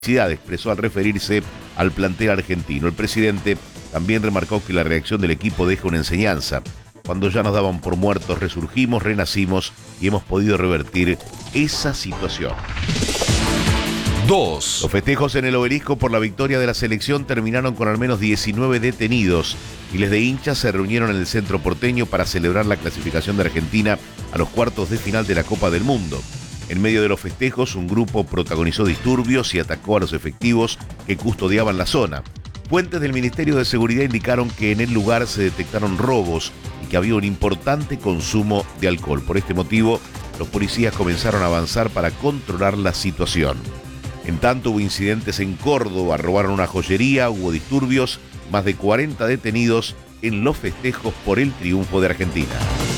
expresó al referirse al plantel argentino. El presidente también remarcó que la reacción del equipo deja una enseñanza. Cuando ya nos daban por muertos, resurgimos, renacimos y hemos podido revertir esa situación. 2. Los festejos en el Obelisco por la victoria de la selección terminaron con al menos 19 detenidos. Miles de hinchas se reunieron en el centro porteño para celebrar la clasificación de Argentina a los cuartos de final de la Copa del Mundo. En medio de los festejos, un grupo protagonizó disturbios y atacó a los efectivos que custodiaban la zona. Fuentes del Ministerio de Seguridad indicaron que en el lugar se detectaron robos y que había un importante consumo de alcohol. Por este motivo, los policías comenzaron a avanzar para controlar la situación. En tanto, hubo incidentes en Córdoba, robaron una joyería, hubo disturbios, más de 40 detenidos en los festejos por el triunfo de Argentina.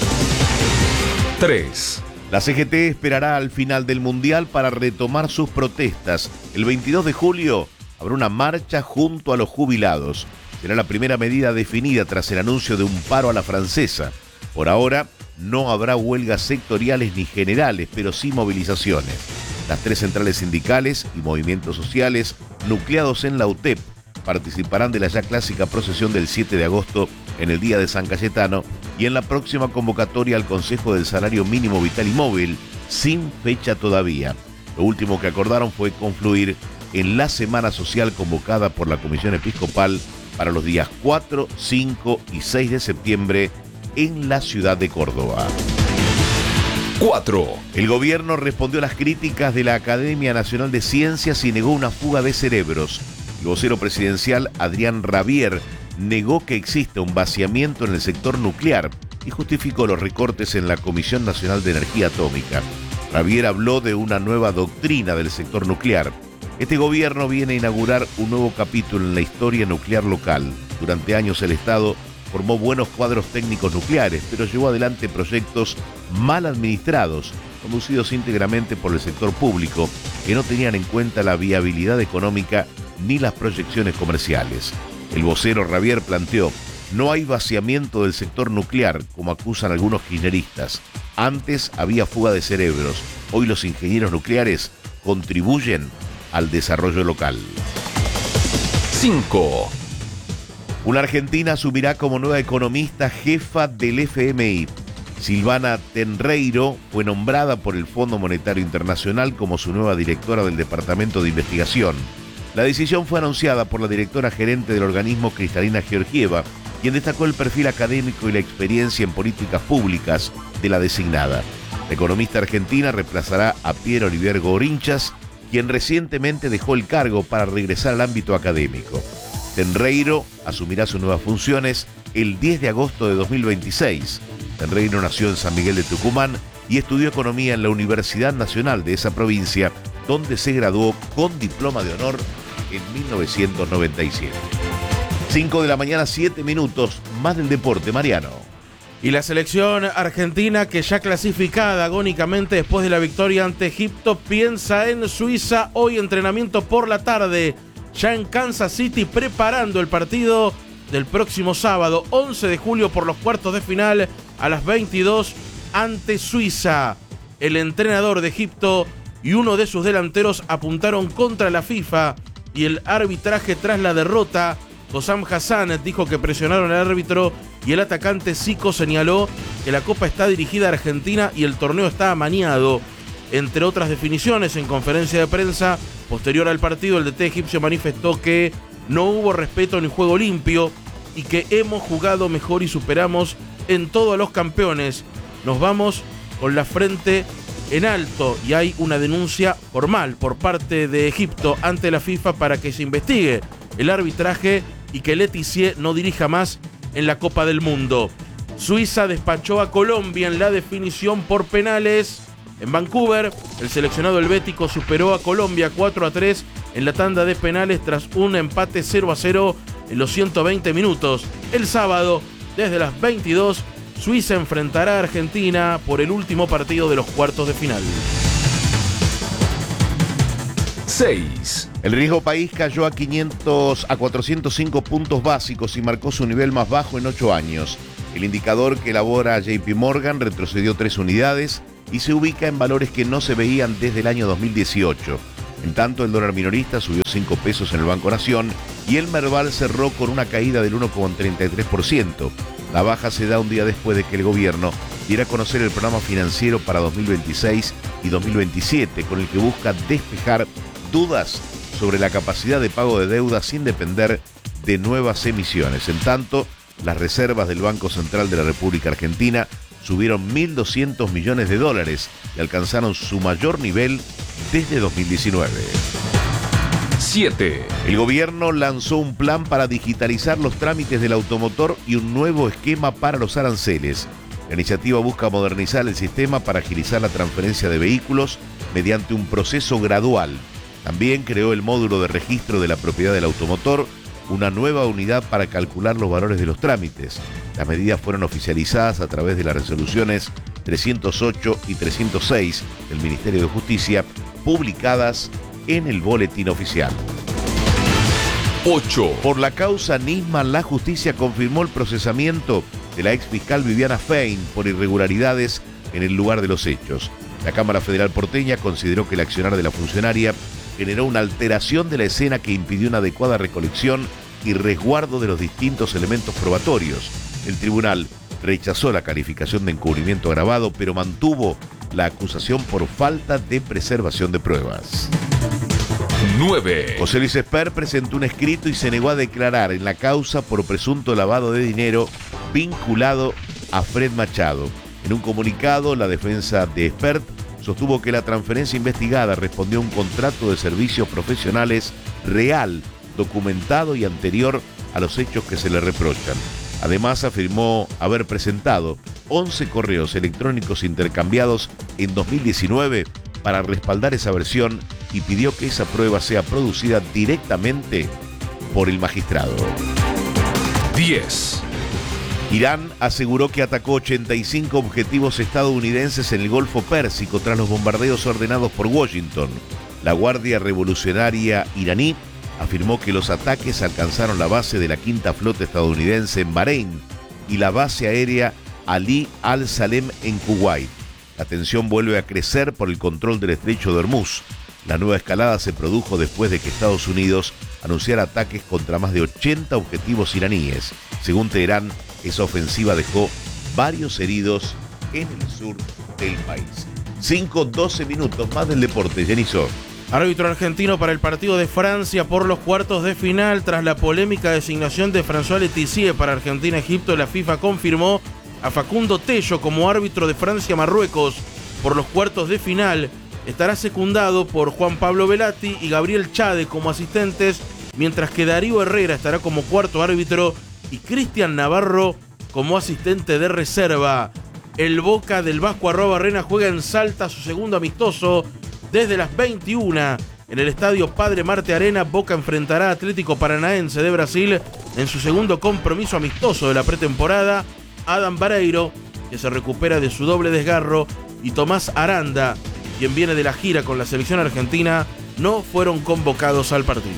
3. La CGT esperará al final del Mundial para retomar sus protestas. El 22 de julio habrá una marcha junto a los jubilados. Será la primera medida definida tras el anuncio de un paro a la francesa. Por ahora, no habrá huelgas sectoriales ni generales, pero sí movilizaciones. Las 3 centrales sindicales y movimientos sociales nucleados en la UTEP participarán de la ya clásica procesión del 7 de agosto en el Día de San Cayetano y en la próxima convocatoria al Consejo del Salario Mínimo Vital y Móvil, sin fecha todavía. Lo último que acordaron fue confluir en la semana social convocada por la Comisión Episcopal para los días 4, 5 y 6 de septiembre en la ciudad de Córdoba. 4. El gobierno respondió a las críticas de la Academia Nacional de Ciencias y negó una fuga de cerebros. El vocero presidencial Adrián Rabier negó que exista un vaciamiento en el sector nuclear y justificó los recortes en la Comisión Nacional de Energía Atómica. Rabier habló de una nueva doctrina del sector nuclear. Este gobierno viene a inaugurar un nuevo capítulo en la historia nuclear local. Durante años el Estado formó buenos cuadros técnicos nucleares, pero llevó adelante proyectos mal administrados, conducidos íntegramente por el sector público, que no tenían en cuenta la viabilidad económica ni las proyecciones comerciales. El vocero Rabier planteó: no hay vaciamiento del sector nuclear, como acusan algunos kirchneristas. Antes había fuga de cerebros. Hoy los ingenieros nucleares contribuyen al desarrollo local. 5. Una argentina asumirá como nueva economista jefa del FMI. Silvana Tenreiro fue nombrada por el Fondo Monetario Internacional como su nueva directora del Departamento de Investigación. La decisión fue anunciada por la directora gerente del organismo, Cristalina Georgieva, quien destacó el perfil académico y la experiencia en políticas públicas de la designada. La economista argentina reemplazará a Pierre Olivier Gorinchas, quien recientemente dejó el cargo para regresar al ámbito académico. Tenreiro asumirá sus nuevas funciones el 10 de agosto de 2026. Tenreiro nació en San Miguel de Tucumán y estudió economía en la Universidad Nacional de esa provincia, donde se graduó con diploma de honor en 1997. 5 de la mañana, 7 minutos, más del deporte, Mariano. Y la selección argentina, que ya clasificada agónicamente después de la victoria ante Egipto, piensa en Suiza. Hoy entrenamiento por la tarde, ya en Kansas City, preparando el partido del próximo sábado, 11 de julio, por los cuartos de final a las 22 ante Suiza. El entrenador de Egipto y uno de sus delanteros apuntaron contra la FIFA y el arbitraje tras la derrota. Hossam Hassan dijo que presionaron al árbitro y el atacante Zico señaló que la Copa está dirigida a Argentina y el torneo está amañado. Entre otras definiciones, en conferencia de prensa posterior al partido, el DT egipcio manifestó que no hubo respeto ni juego limpio y que hemos jugado mejor y superamos en todo a los campeones. Nos vamos con la frente en alto y hay una denuncia formal por parte de Egipto ante la FIFA para que se investigue el arbitraje y que Letizier no dirija más en la Copa del Mundo. Suiza despachó a Colombia en la definición por penales. En Vancouver, el seleccionado helvético superó a Colombia 4-3 en la tanda de penales tras un empate 0-0 en los 120 minutos. El sábado, desde las 22, Suiza enfrentará a Argentina por el último partido de los cuartos de final. 6. El riesgo país cayó a 405 puntos básicos y marcó su nivel más bajo en 8 años. El indicador que elabora JP Morgan retrocedió 3 unidades y se ubica en valores que no se veían desde el año 2018. En tanto, el dólar minorista subió 5 pesos en el Banco Nación y el Merval cerró con una caída del 1,33%. La baja se da un día después de que el gobierno diera a conocer el programa financiero para 2026 y 2027, con el que busca despejar dudas sobre la capacidad de pago de deuda sin depender de nuevas emisiones. En tanto, las reservas del Banco Central de la República Argentina subieron 1.200 millones de dólares y alcanzaron su mayor nivel desde 2019. 7. El gobierno lanzó un plan para digitalizar los trámites del automotor y un nuevo esquema para los aranceles. La iniciativa busca modernizar el sistema para agilizar la transferencia de vehículos mediante un proceso gradual. También creó el módulo de registro de la propiedad del automotor, una nueva unidad para calcular los valores de los trámites. Las medidas fueron oficializadas a través de las resoluciones 308 y 306 del Ministerio de Justicia, publicadas en el Boletín Oficial. 8. Por la causa Nisman, la justicia confirmó el procesamiento de la exfiscal Viviana Fein por irregularidades en el lugar de los hechos. La Cámara Federal porteña consideró que el accionar de la funcionaria generó una alteración de la escena que impidió una adecuada recolección y resguardo de los distintos elementos probatorios. El tribunal rechazó la calificación de encubrimiento agravado, pero mantuvo la acusación por falta de preservación de pruebas. 9. José Luis Esper presentó un escrito y se negó a declarar en la causa por presunto lavado de dinero vinculado a Fred Machado. En un comunicado, la defensa de Esper sostuvo que la transferencia investigada respondió a un contrato de servicios profesionales real, documentado y anterior a los hechos que se le reprochan. Además, afirmó haber presentado 11 correos electrónicos intercambiados en 2019 para respaldar esa versión y pidió que esa prueba sea producida directamente por el magistrado. 10. Irán aseguró que atacó 85 objetivos estadounidenses en el Golfo Pérsico tras los bombardeos ordenados por Washington. La Guardia Revolucionaria iraní afirmó que los ataques alcanzaron la base de la Quinta Flota estadounidense en Bahrein y la base aérea Ali al-Salem en Kuwait. La tensión vuelve a crecer por el control del estrecho de Hormuz. La nueva escalada se produjo después de que Estados Unidos anunciara ataques contra más de 80 objetivos iraníes. Según Teherán, esa ofensiva dejó varios heridos en el sur del país. 5-12 minutos más del deporte. Jenizó. Árbitro argentino para el partido de Francia por los cuartos de final. Tras la polémica designación de François Letizier para Argentina-Egipto, la FIFA confirmó a Facundo Tello como árbitro de Francia-Marruecos por los cuartos de final. Estará secundado por Juan Pablo Velati y Gabriel Chade como asistentes, mientras que Darío Herrera estará como cuarto árbitro y Cristian Navarro como asistente de reserva. El Boca del Vasco Arrobarrena juega en Salta su segundo amistoso desde las 21 en el estadio Padre Marte Arena. Boca enfrentará a Atlético Paranaense de Brasil en su segundo compromiso amistoso de la pretemporada. Adam Vareiro, que se recupera de su doble desgarro, y Tomás Aranda, quien viene de la gira con la selección argentina, no fueron convocados al partido.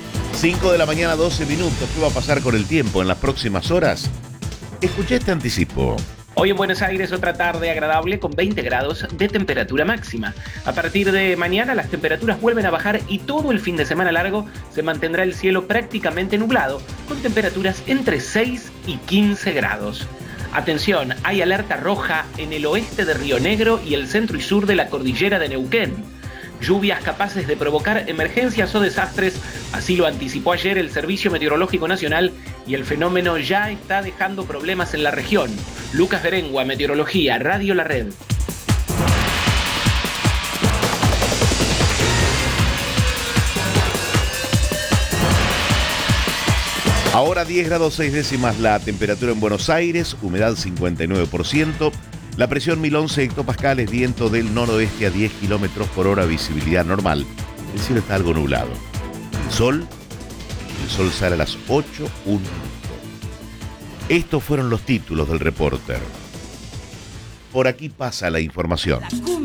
5 de la mañana, 12 minutos. ¿Qué va a pasar con el tiempo en las próximas horas? Escuché este anticipo. Hoy en Buenos Aires otra tarde agradable con 20 grados de temperatura máxima. A partir de mañana las temperaturas vuelven a bajar y todo el fin de semana largo se mantendrá el cielo prácticamente nublado, con temperaturas entre 6 y 15 grados. Atención, hay alerta roja en el oeste de Río Negro y el centro y sur de la cordillera de Neuquén. Lluvias capaces de provocar emergencias o desastres, así lo anticipó ayer el Servicio Meteorológico Nacional, y el fenómeno ya está dejando problemas en la región. Lucas Berengua, Meteorología, Radio La Red. Ahora 10 grados 6 décimas la temperatura en Buenos Aires, humedad 59%, la presión 1011 hectopascales, viento del noroeste a 10 kilómetros por hora, visibilidad normal. El cielo está algo nublado. El sol sale a las 8:01. Estos fueron los títulos del Reporter. Por aquí pasa la información.